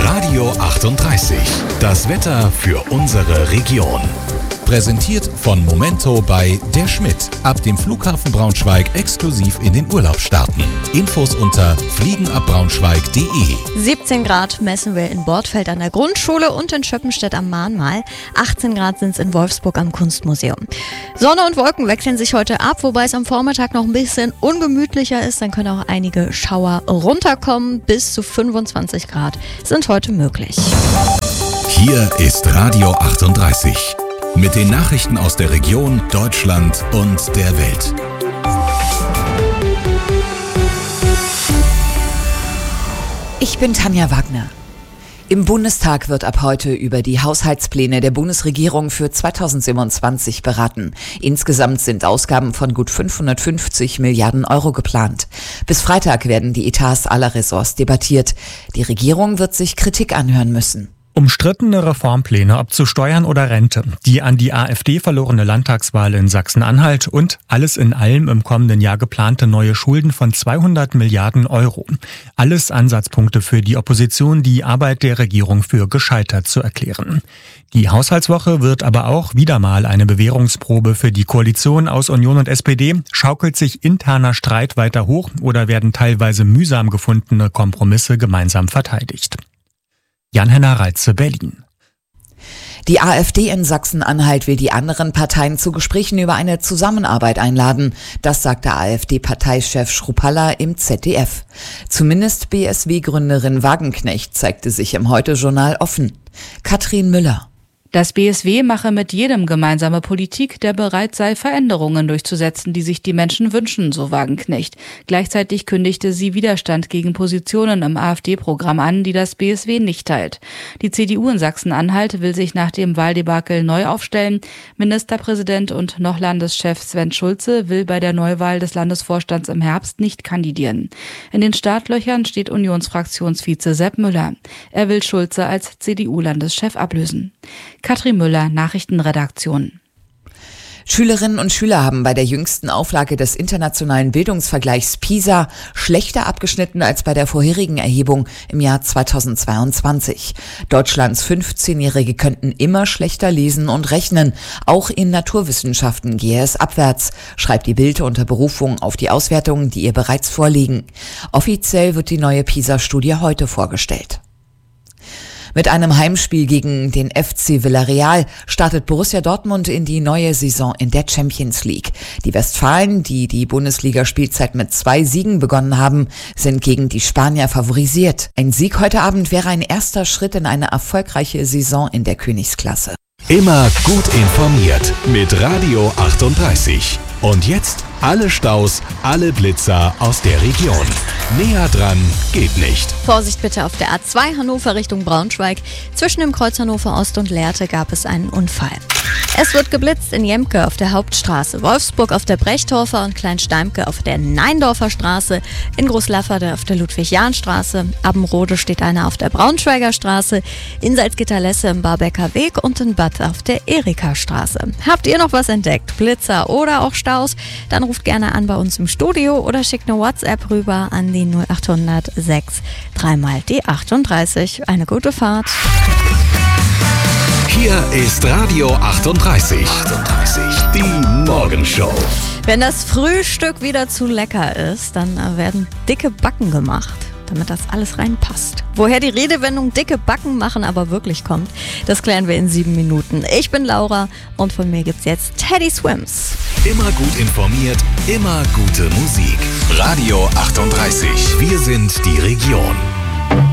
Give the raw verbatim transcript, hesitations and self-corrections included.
Radio achtunddreißig. Das Wetter für unsere Region. Präsentiert von Momento bei Der Schmidt. Ab dem Flughafen Braunschweig exklusiv in den Urlaub starten. Infos unter fliegenabbraunschweig punkt de. siebzehn Grad messen wir in Bortfeld an der Grundschule und in Schöppenstedt am Mahnmal. achtzehn Grad sind es in Wolfsburg am Kunstmuseum. Sonne und Wolken wechseln sich heute ab, wobei es am Vormittag noch ein bisschen ungemütlicher ist. Dann können auch einige Schauer runterkommen. Bis zu fünfundzwanzig Grad sind heute möglich. Hier ist Radio achtunddreißig. Mit den Nachrichten aus der Region, Deutschland und der Welt. Ich bin Tanja Wagner. Im Bundestag wird ab heute über die Haushaltspläne der Bundesregierung für zweitausendsiebenundzwanzig beraten. Insgesamt sind Ausgaben von gut fünfhundertfünfzig Milliarden Euro geplant. Bis Freitag werden die Etats aller Ressorts debattiert. Die Regierung wird sich Kritik anhören müssen. Umstrittene Reformpläne, ob zu Steuern oder Rente, die an die AfD verlorene Landtagswahl in Sachsen-Anhalt und alles in allem im kommenden Jahr geplante neue Schulden von zweihundert Milliarden Euro. Alles Ansatzpunkte für die Opposition, die Arbeit der Regierung für gescheitert zu erklären. Die Haushaltswoche wird aber auch wieder mal eine Bewährungsprobe für die Koalition aus Union und S P D. Schaukelt sich interner Streit weiter hoch oder werden teilweise mühsam gefundene Kompromisse gemeinsam verteidigt? Jan-Henner Reitze, Berlin. Die AfD in Sachsen-Anhalt will die anderen Parteien zu Gesprächen über eine Zusammenarbeit einladen. Das sagte AfD-Parteichef Schrupalla im Z D F. Zumindest B S W-Gründerin Wagenknecht zeigte sich im Heute-Journal offen. Katrin Müller. Das B S W mache mit jedem gemeinsame Politik, der bereit sei, Veränderungen durchzusetzen, die sich die Menschen wünschen, so Wagenknecht. Gleichzeitig kündigte sie Widerstand gegen Positionen im AfD-Programm an, die das B S W nicht teilt. Die C D U in Sachsen-Anhalt will sich nach dem Wahldebakel neu aufstellen. Ministerpräsident und noch Landeschef Sven Schulze will bei der Neuwahl des Landesvorstands im Herbst nicht kandidieren. In den Startlöchern steht Unionsfraktionsvize Sepp Müller. Er will Schulze als C D U-Landeschef ablösen. Katrin Müller, Nachrichtenredaktion. Schülerinnen und Schüler haben bei der jüngsten Auflage des internationalen Bildungsvergleichs PISA schlechter abgeschnitten als bei der vorherigen Erhebung im Jahr zweitausendzweiundzwanzig. Deutschlands fünfzehnjährige könnten immer schlechter lesen und rechnen. Auch in Naturwissenschaften gehe es abwärts, schreibt die Bild unter Berufung auf die Auswertungen, die ihr bereits vorliegen. Offiziell wird die neue PISA-Studie heute vorgestellt. Mit einem Heimspiel gegen den F C Villarreal startet Borussia Dortmund in die neue Saison in der Champions League. Die Westfalen, die die Bundesliga-Spielzeit mit zwei Siegen begonnen haben, sind gegen die Spanier favorisiert. Ein Sieg heute Abend wäre ein erster Schritt in eine erfolgreiche Saison in der Königsklasse. Immer gut informiert mit Radio achtunddreißig. Und jetzt alle Staus, alle Blitzer aus der Region. Näher dran geht nicht. Vorsicht bitte auf der A zwei Hannover Richtung Braunschweig. Zwischen dem Kreuz Hannover Ost und Lehrte gab es einen Unfall. Es wird geblitzt in Jemke auf der Hauptstraße, Wolfsburg auf der Brechdorfer und Kleinsteimke auf der Neindorfer Straße, in Großlafferde auf der Ludwig-Jahn-Straße, Abbenrode steht einer auf der Braunschweiger Straße, in Salzgitter-Lesse im Barbecker Weg und in Bad auf der Erika-Straße. Habt ihr noch was entdeckt, Blitzer oder auch Staus? Dann ruft gerne an bei uns im Studio oder schickt eine WhatsApp rüber an die null acht hundert sechs drei mal die achtunddreißig. Eine gute Fahrt. Hier ist Radio achtunddreißig. achtunddreißig. Die Morgenshow. Wenn das Frühstück wieder zu lecker ist, dann werden dicke Backen gemacht, damit das alles reinpasst. Woher die Redewendung dicke Backen machen aber wirklich kommt, das klären wir in sieben Minuten. Ich bin Laura und von mir gibt's jetzt Teddy Swims. Immer gut informiert, immer gute Musik. Radio achtunddreißig. Wir sind die Region.